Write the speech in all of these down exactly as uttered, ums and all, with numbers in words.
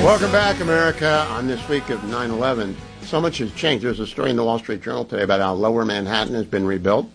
Welcome back, America, on this week of nine eleven. So much has changed. There's a story in the Wall Street Journal today about how Lower Manhattan has been rebuilt.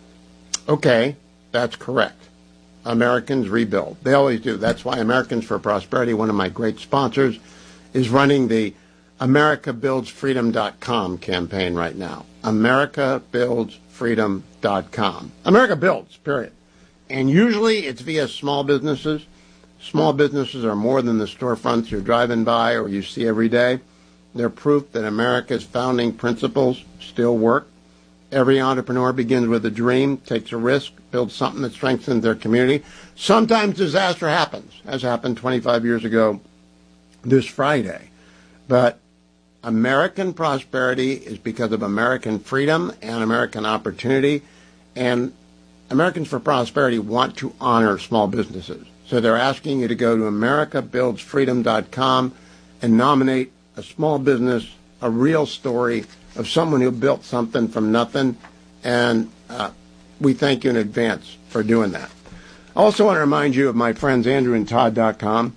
Okay, that's correct. Americans rebuild. They always do. That's why Americans for Prosperity, one of my great sponsors, is running the America Builds Freedom dot com campaign right now. America Builds Freedom dot com. America builds, period. And usually it's via small businesses. Small businesses are more than the storefronts you're driving by or you see every day. They're proof that America's founding principles still work. Every entrepreneur begins with a dream, takes a risk, builds something that strengthens their community. Sometimes disaster happens, as happened twenty-five years ago this Friday. But American prosperity is because of American freedom and American opportunity. And Americans for Prosperity want to honor small businesses. So they're asking you to go to America Builds Freedom dot com and nominate a small business, a real story of someone who built something from nothing. And uh, we thank you in advance for doing that. I also want to remind you of my friends Andrew and Todd dot com,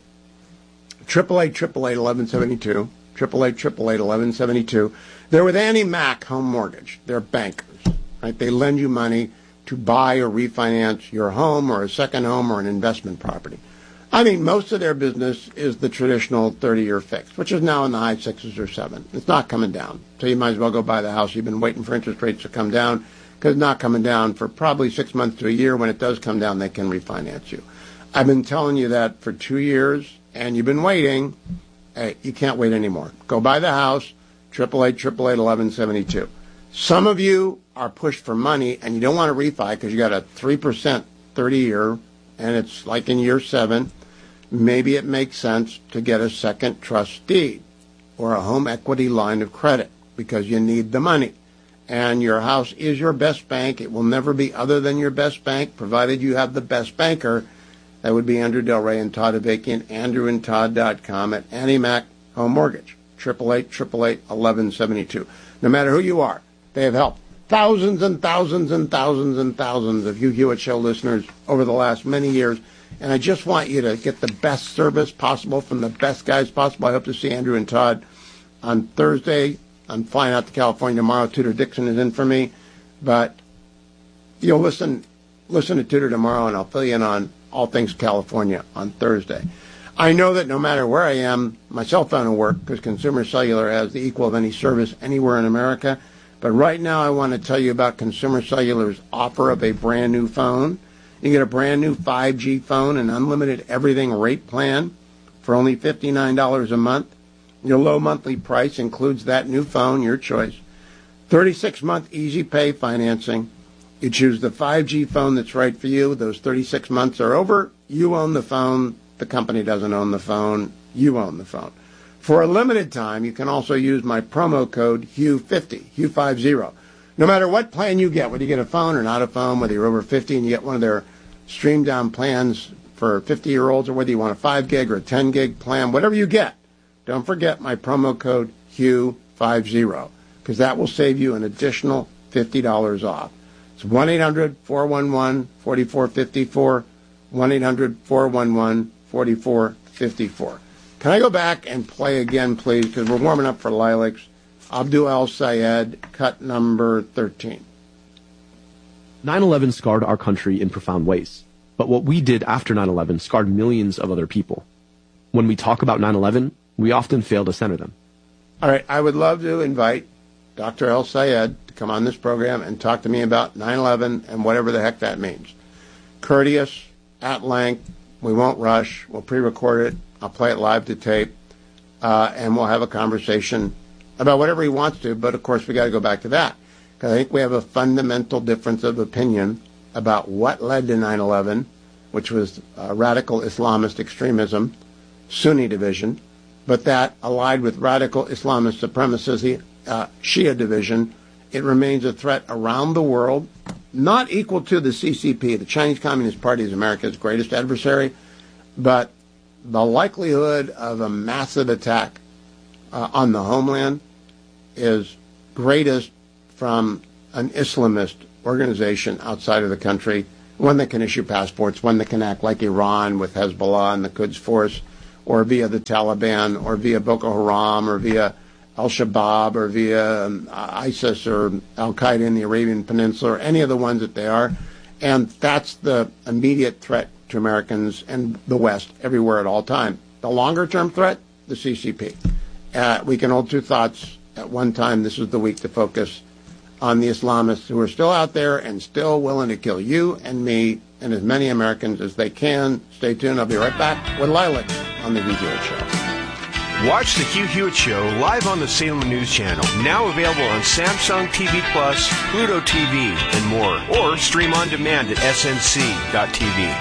triple eight triple eight eleven seventy-two, triple eight triple eight eleven seventy-two. They're with Annie Mac Home Mortgage. They're bankers, right? They lend you money to buy or refinance your home or a second home or an investment property. I mean, most of their business is the traditional thirty-year fixed, which is now in the high sixes or seven. It's not coming down. So you might as well go buy the house. You've been waiting for interest rates to come down because it's not coming down for probably six months to a year. When it does come down, they can refinance you. I've been telling you that for two years, and you've been waiting. Hey, you can't wait anymore. Go buy the house, triple eight triple eight eleven seventy-two. Some of you are pushed for money, and you don't want to refi because you got a three percent thirty-year, and it's like in year seven. Maybe it makes sense to get a second trust deed or a home equity line of credit because you need the money. And your house is your best bank. It will never be other than your best bank, provided you have the best banker. That would be Andrew Del Rey and Todd Avakian, Andrew and Todd dot com at Annie Mac Home Mortgage, triple eight triple eight eleven seventy-two. No matter who you are, they have helped thousands and thousands and thousands and thousands of you Hewitt Show listeners over the last many years. And I just want you to get the best service possible from the best guys possible. I hope to see Andrew and Todd on Thursday. I'm flying out to California tomorrow. Tudor Dixon is in for me. But you'll listen listen to Tudor tomorrow, and I'll fill you in on all things California on Thursday. I know that no matter where I am, my cell phone will work because Consumer Cellular has the equal of any service anywhere in America. But right now I want to tell you about Consumer Cellular's offer of a brand new phone. You get a brand new five G phone and unlimited everything rate plan for only fifty-nine dollars a month. Your low monthly price includes that new phone, your choice. thirty-six month easy pay financing. You choose the five G phone that's right for you. Those thirty-six months are over. You own the phone. The company doesn't own the phone. You own the phone. For a limited time, you can also use my promo code Hugh fifty, Hugh fifty. No matter what plan you get, whether you get a phone or not a phone, whether you're over fifty and you get one of their streamed down plans for fifty-year-olds, or whether you want a five gig or a ten gig plan, whatever you get, don't forget my promo code Hugh fifty, because that will save you an additional fifty dollars off. It's one eight hundred four one one four four five four, one eight hundred four one one four four five four. Can I go back and play again, please, because we're warming up for Lilacs. Abdul El-Sayed, cut number thirteen. nine eleven scarred our country in profound ways. But what we did after nine eleven scarred millions of other people. When we talk about nine eleven, we often fail to center them. All right, I would love to invite Doctor El-Sayed to come on this program and talk to me about nine eleven and whatever the heck that means. Courteous, at length, we won't rush, we'll pre-record it, I'll play it live to tape, uh, and we'll have a conversation about whatever he wants to, but of course we got to go back to that. Because I think we have a fundamental difference of opinion about what led to nine eleven, which was uh, radical Islamist extremism, Sunni division, but that allied with radical Islamist supremacy, uh, Shia division, it remains a threat around the world, not equal to the C C P. The Chinese Communist Party is America's greatest adversary, but the likelihood of a massive attack uh, on the homeland is greatest from an Islamist organization outside of the country, one that can issue passports, one that can act like Iran with Hezbollah and the Quds Force, or via the Taliban, or via Boko Haram, or via Al-Shabaab, or via um, ISIS, or Al-Qaeda in the Arabian Peninsula, or any of the ones that they are. And that's the immediate threat to Americans and the West everywhere at all time. The longer-term threat, the C C P. Uh, we can hold two thoughts at one time. This is the week to focus on the Islamists who are still out there and still willing to kill you and me and as many Americans as they can. Stay tuned. I'll be right back with Lilac on the Hugh Hewitt Show. Watch the Hugh Hewitt Show live on the Salem News Channel, now available on Samsung T V Plus, Pluto T V, and more, or stream on demand at S N C dot T V.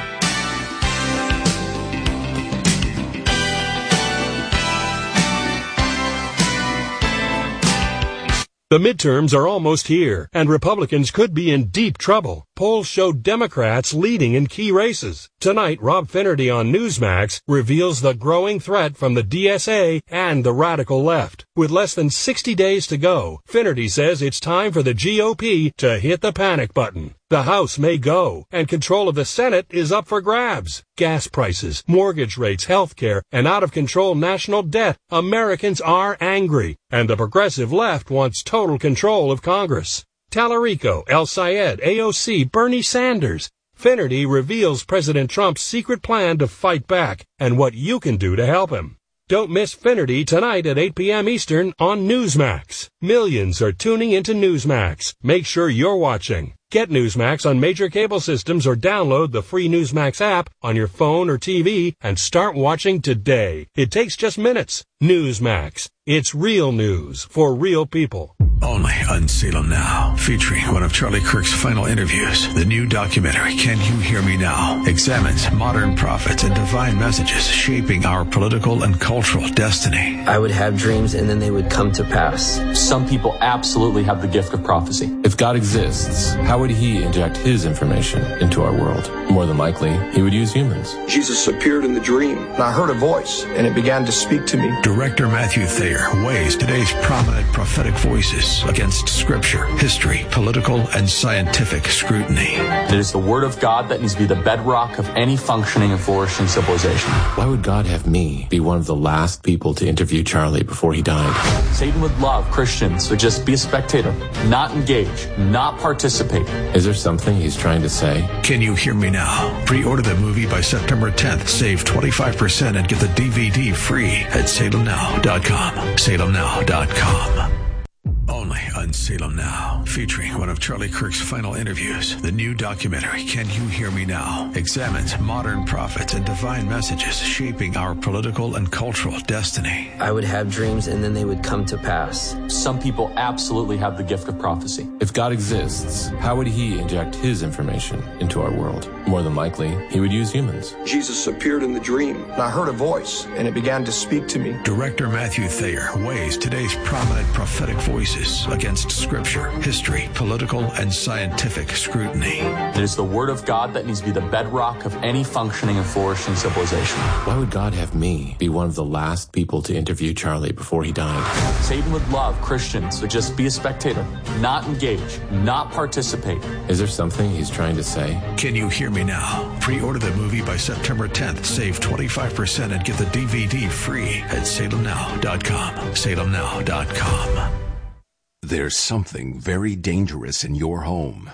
The midterms are almost here, and Republicans could be in deep trouble. Polls show Democrats leading in key races. Tonight, Rob Finnerty on Newsmax reveals the growing threat from the D S A and the radical left. With less than sixty days to go, Finnerty says it's time for the G O P to hit the panic button. The House may go, and control of the Senate is up for grabs. Gas prices, mortgage rates, health care, and out-of-control national debt. Americans are angry, and the progressive left wants total control of Congress. Tallarico, El Sayed, A O C, Bernie Sanders. Finnerty reveals President Trump's secret plan to fight back and what you can do to help him. Don't miss Finnerty tonight at eight p.m. Eastern on Newsmax. Millions are tuning into Newsmax. Make sure you're watching. Get Newsmax on major cable systems or download the free Newsmax app on your phone or T V and start watching today. It takes just minutes. Newsmax. It's real news for real people. Only on Salem Now, featuring one of Charlie Kirk's final interviews. The new documentary, Can You Hear Me Now?, examines modern prophets and divine messages shaping our political and cultural destiny. I would have dreams and then they would come to pass. Some people absolutely have the gift of prophecy. If God exists, how would he inject his information into our world? More than likely, he would use humans. Jesus appeared in the dream, and I heard a voice, and it began to speak to me. Director Matthew Thayer weighs today's prominent prophetic voices against scripture, history, political, and scientific scrutiny. It is the word of God that needs to be the bedrock of any functioning and flourishing civilization. Why would God have me be one of the last people to interview Charlie before he died? Satan would love Christians to just be a spectator, not engage, not participate. Is there something he's trying to say? Can You Hear Me Now? Pre-order the movie by September tenth. Save twenty-five percent and get the D V D free at salem now dot com. salem now dot com. Only on Salem Now, featuring one of Charlie Kirk's final interviews. The new documentary, Can You Hear Me Now?, examines modern prophets and divine messages shaping our political and cultural destiny. I would have dreams and then they would come to pass. Some people absolutely have the gift of prophecy. If God exists, how would he inject his information into our world? More than likely, he would use humans. Jesus appeared in the dream, and I heard a voice, and it began to speak to me. Director Matthew Thayer weighs today's prominent prophetic voices against scripture, history, political, and scientific scrutiny. It is the word of God that needs to be the bedrock of any functioning and flourishing civilization. Why would God have me be one of the last people to interview Charlie before he died? Satan would love Christians to just be a spectator, not engage, not participate. Is there something he's trying to say? Can You Hear Me Now? Pre-order the movie by September tenth. Save twenty-five percent and get the D V D free at salem now dot com. salem now dot com. There's something very dangerous in your home.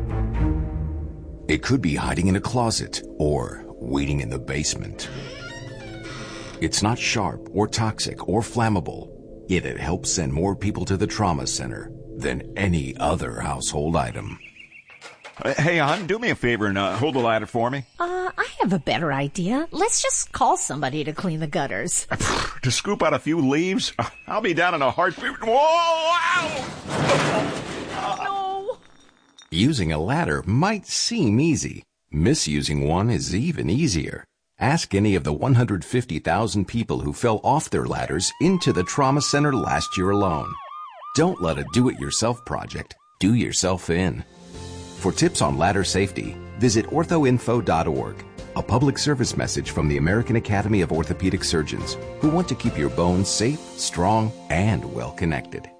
It could be hiding in a closet or waiting in the basement. It's not sharp or toxic or flammable, yet it helps send more people to the trauma center than any other household item. Uh, hey, hon, do me a favor and uh, hold the ladder for me. Uh, I have a better idea. Let's just call somebody to clean the gutters. To scoop out a few leaves? I'll be down in a heartbeat. Whoa! Ow! No! Using a ladder might seem easy. Misusing one is even easier. Ask any of the one hundred fifty thousand people who fell off their ladders into the trauma center last year alone. Don't let a do-it-yourself project do yourself in. For tips on ladder safety, visit ortho info dot org, a public service message from the American Academy of Orthopedic Surgeons, who want to keep your bones safe, strong, and well-connected.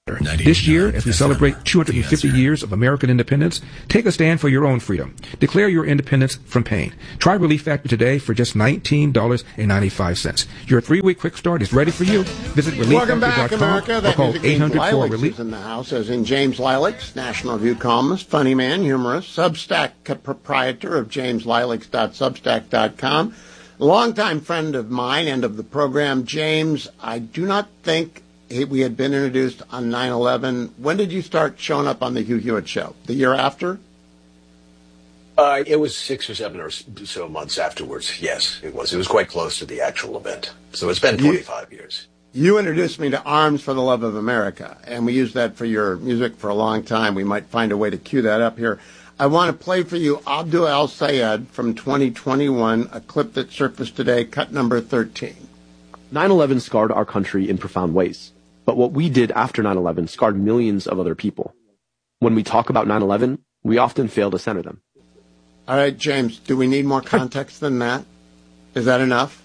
This year, as we celebrate two hundred fifty years of American independence, take a stand for your own freedom. Declare your independence from pain. Try Relief Factor today for just nineteen dollars and ninety-five cents. Your three-week quick start is ready for you. Visit relief factor dot com or call eight hundred four relief. In the house, as in James Lilacs, National Review columnist, funny man, humorist, Substack proprietor of james lilacs dot substack dot com, longtime friend of mine and of the program. James, I do not think we had been introduced on nine eleven. When did you start showing up on the Hugh Hewitt Show? The year after? Uh, it was six or seven or so months afterwards. Yes, it was. It was quite close to the actual event. So it's been twenty-five you, years. You introduced me to Arms for the Love of America, and we used that for your music for a long time. We might find a way to cue that up here. I want to play for you Abdul El-Sayed from twenty twenty-one, a clip that surfaced today, cut number thirteen. nine eleven scarred our country in profound ways. But what we did after nine eleven scarred millions of other people. When we talk about nine eleven, we often fail to center them. All right, James, do we need more context than that? Is that enough?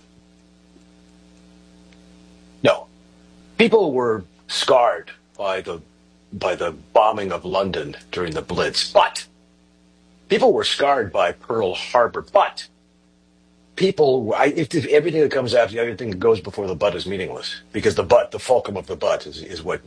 No. People were scarred by the by the bombing of London during the Blitz, but people were scarred by Pearl Harbor, but people, I, if, if everything that comes after, everything that goes before the but is meaningless, because the but, the fulcrum of the but, is, is what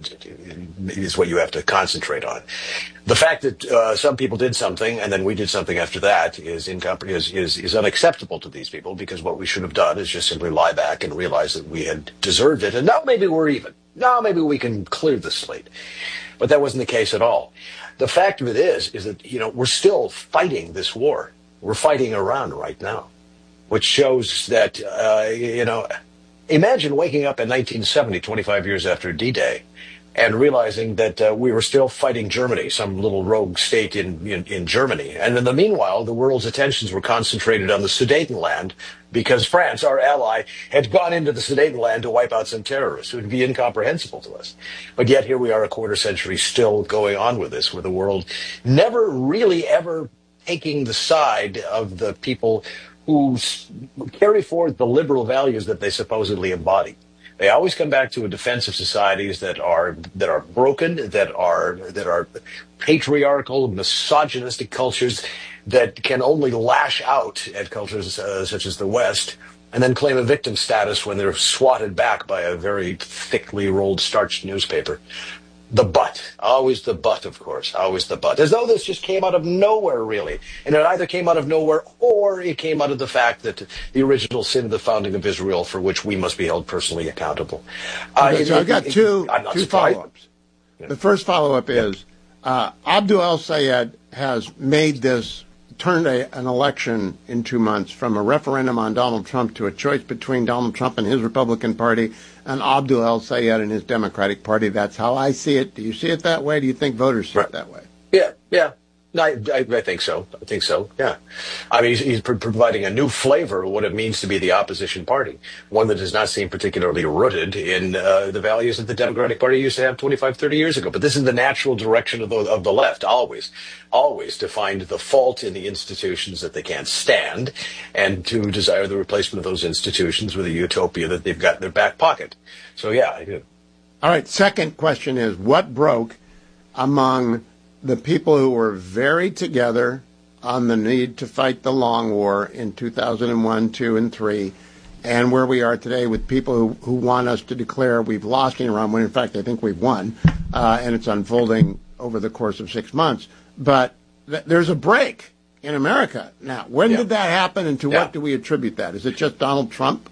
is what you have to concentrate on. The fact that uh, some people did something and then we did something after that is, incompre- is is is unacceptable to these people, because what we should have done is just simply lie back and realize that we had deserved it, and now maybe we're even. Now maybe we can clear the slate. But that wasn't the case at all. The fact of it is, is that, you know, we're still fighting this war. We're fighting Iran right now, which shows that, uh, you know, imagine waking up in nineteen seventy, twenty-five years after D-Day, and realizing that uh, we were still fighting Germany, some little rogue state in, in, in Germany. And in the meanwhile, the world's attentions were concentrated on the Sudetenland, because France, our ally, had gone into the Sudetenland to wipe out some terrorists. It would be incomprehensible to us. But yet here we are a quarter century still going on with this, with the world never really ever taking the side of the people who carry forward the liberal values that they supposedly embody. They always come back to a defense of societies that are that are broken, that are that are patriarchal, misogynistic cultures that can only lash out at cultures uh, such as the West, and then claim a victim status when they're swatted back by a very thickly rolled starched newspaper. The but. Always the but, of course. Always the but. As though this just came out of nowhere, really. And it either came out of nowhere or it came out of the fact that the original sin of the founding of Israel, for which we must be held personally accountable. Uh, okay, it, so I've got it, two, it, two follow-ups. Yeah. The first follow-up is uh, Abdul El-Sayed has made this, turned a, an election in two months from a referendum on Donald Trump to a choice between Donald Trump and his Republican Party and Abdul El-Sayed and his Democratic Party. That's how I see it. Do you see it that way? Do you think voters see right. it that way? Yeah, yeah. I, I, I think so. I think so, yeah. I mean, he's, he's pro- providing a new flavor of what it means to be the opposition party, one that does not seem particularly rooted in uh, the values that the Democratic Party used to have twenty-five, thirty years ago. But this is the natural direction of the, of the left, always, always to find the fault in the institutions that they can't stand and to desire the replacement of those institutions with a utopia that they've got in their back pocket. So, yeah, I do. All right, second question is, what broke among the people who were very together on the need to fight the long war in two thousand one, two, and three, and where we are today with people who, who want us to declare we've lost in Iran, when in fact I think we've won, uh, and it's unfolding over the course of six months. But th- there's a break in America now. When yeah. did that happen, and to yeah. what do we attribute that? Is it just Donald Trump?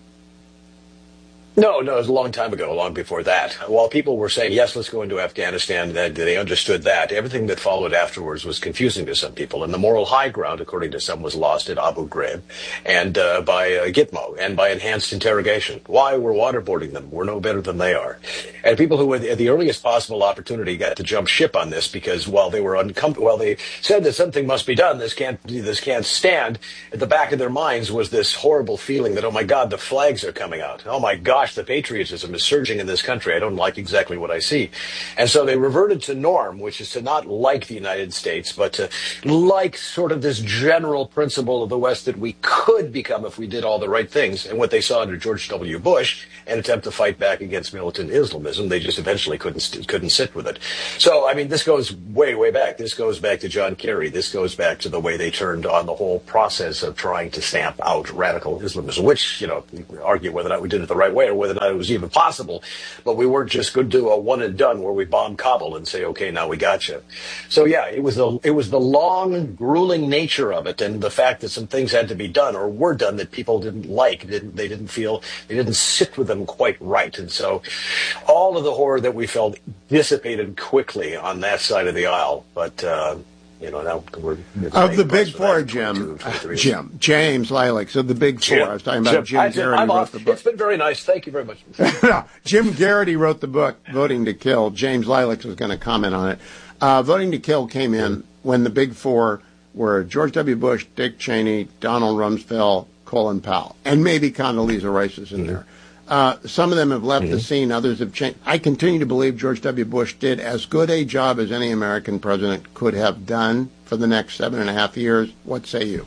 No, no, it was a long time ago, long before that. While people were saying, yes, let's go into Afghanistan, that they understood that, everything that followed afterwards was confusing to some people. And the moral high ground, according to some, was lost at Abu Ghraib and uh, by uh, Gitmo and by enhanced interrogation. Why? We're waterboarding them. We're no better than they are. And people who, at the earliest possible opportunity, got to jump ship on this because while they were uncomfortable, while they said that something must be done, this can't, this can't stand, at the back of their minds was this horrible feeling that, oh my God, the flags are coming out. Oh my God. gosh, the patriotism is surging in this country. I don't like exactly what I see. And so they reverted to norm, which is to not like the United States, but to like sort of this general principle of the West that we could become if we did all the right things. And what they saw under George W. Bush, an attempt to fight back against militant Islamism, they just eventually couldn't couldn't sit with it. So, I mean, this goes way, way back. This goes back to John Kerry. This goes back to the way they turned on the whole process of trying to stamp out radical Islamism, which, you know, you argue whether or not we did it the right way or whether or not it was even possible. But we weren't just going to do a one and done where we bomb Kabul and say, okay, now we got you. So, yeah, it was the it was the long, grueling nature of it, and the fact that some things had to be done or were done that people didn't like, didn't they didn't feel, they didn't sit with them quite right. And so all of the horror that we felt dissipated quickly on that side of the aisle. But, uh, you know, now we're... Of the big four, Jim, Jim, James Lilacs, of the big four. Jim, I was talking about Jim, Jim Garrity. I'm wrote off. the book. It's been very nice. Thank you very much. no, Jim Garrity wrote the book, Voting to Kill. James Lilacs was going to comment on it. Uh, Voting to Kill came in when the big four were George W. Bush, Dick Cheney, Donald Rumsfeld, Colin Powell, and maybe Condoleezza Rice is in there. Uh, some of them have left mm-hmm. the scene. Others have changed. I continue to believe George W. Bush did as good a job as any American president could have done for the next seven and a half years. What say you?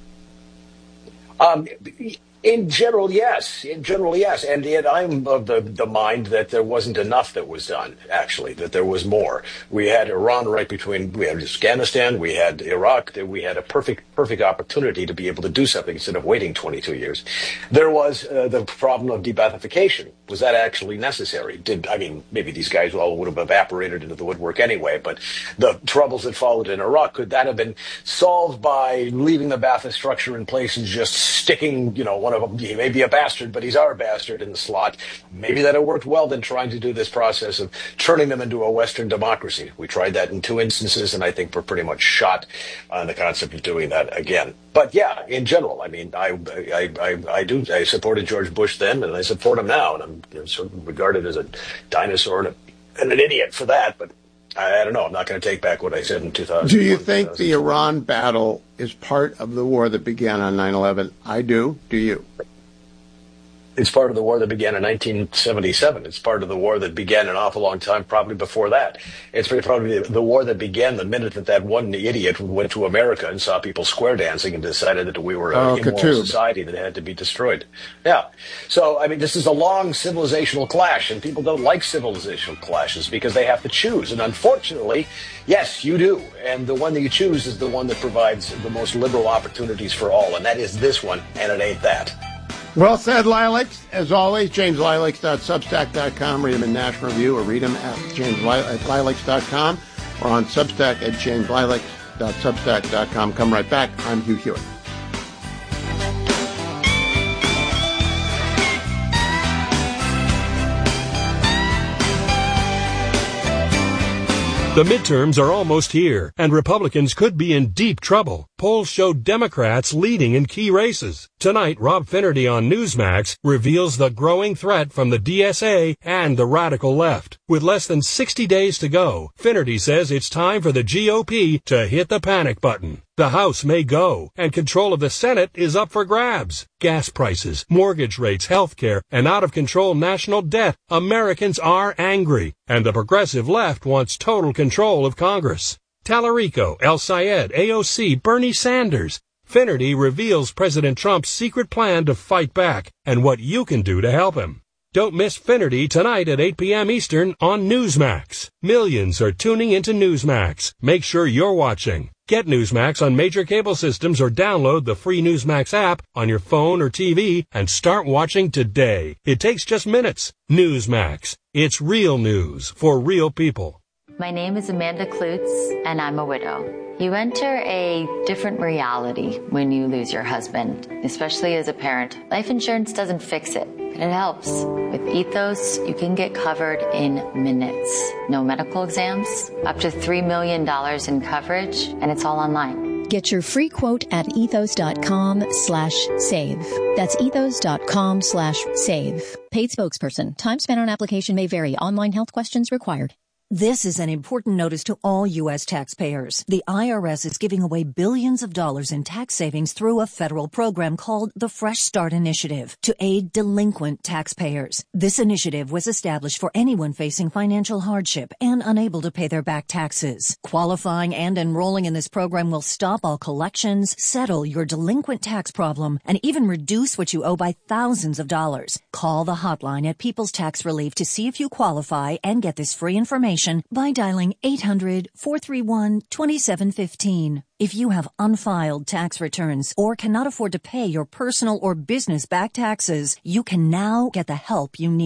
Um, in general, yes. In general, yes. And yet I'm of the, the mind that there wasn't enough that was done, actually, that there was more. We had Iran right between, we had Afghanistan, we had Iraq, that we had a perfect, perfect opportunity to be able to do something instead of waiting twenty-two years. There was uh, the problem of de-Baathification. Was that actually necessary? Did, I mean, maybe these guys all would have evaporated into the woodwork anyway, but the troubles that followed in Iraq, could that have been solved by leaving the Ba'athist structure in place and just sticking, you know, one of them, he may be a bastard, but he's our bastard in the slot. Maybe that had worked well than trying to do this process of turning them into a Western democracy. We tried that in two instances, and I think we're pretty much shot on the concept of doing that again. But yeah, in general, I mean, I I, I, I do, I supported George Bush then, and I support him now, and I'm you know, sort of regarded as a dinosaur and, a, and an idiot for that, but I, I don't know. I'm not going to take back what I said in two thousand. Do you think the Iran battle is part of the war that began on nine eleven? I do. Do you? It's part of the war that began in nineteen seventy-seven. It's part of the war that began an awful long time, probably before that. It's probably the war that began the minute that that one idiot went to America and saw people square dancing and decided that we were an oh, immoral Katoub. society that had to be destroyed. Yeah. So, I mean, this is a long civilizational clash, and people don't like civilizational clashes because they have to choose. And unfortunately, yes, you do. And the one that you choose is the one that provides the most liberal opportunities for all, and that is this one, and it ain't that. Well said, Lilacs. As always, james lilacs dot substack dot com. Read them in National Review or read them at james lilacs dot com or on Substack at james lilacs dot substack dot com. Come right back. I'm Hugh Hewitt. The midterms are almost here, and Republicans could be in deep trouble. Polls show Democrats leading in key races. Tonight, Rob Finnerty on Newsmax reveals the growing threat from the D S A and the radical left. With less than sixty days to go, Finnerty says it's time for the G O P to hit the panic button. The House may go, and control of the Senate is up for grabs. Gas prices, mortgage rates, health care, and out-of-control national debt. Americans are angry, and the progressive left wants total control of Congress. Tallarico, El Sayed, A O C, Bernie Sanders. Finnerty reveals President Trump's secret plan to fight back and what you can do to help him. Don't miss Finnerty tonight at eight p.m. Eastern on Newsmax. Millions are tuning into Newsmax. Make sure you're watching. Get Newsmax on major cable systems or download the free Newsmax app on your phone or T V and start watching today. It takes just minutes. Newsmax. It's real news for real people. My name is Amanda Klutz, and I'm a widow. You enter a different reality when you lose your husband, especially as a parent. Life insurance doesn't fix it, but it helps. With Ethos, you can get covered in minutes. No medical exams, up to three million dollars in coverage, and it's all online. Get your free quote at ethos.com slash save. That's ethos.com slash save. Paid spokesperson. Time spent on application may vary. Online health questions required. This is an important notice to all U S taxpayers. The I R S is giving away billions of dollars in tax savings through a federal program called the Fresh Start Initiative to aid delinquent taxpayers. This initiative was established for anyone facing financial hardship and unable to pay their back taxes. Qualifying and enrolling in this program will stop all collections, settle your delinquent tax problem, and even reduce what you owe by thousands of dollars. Call the hotline at People's Tax Relief to see if you qualify and get this free information by dialing eight hundred, four three one, two seven one five. If you have unfiled tax returns or cannot afford to pay your personal or business back taxes, you can now get the help you need.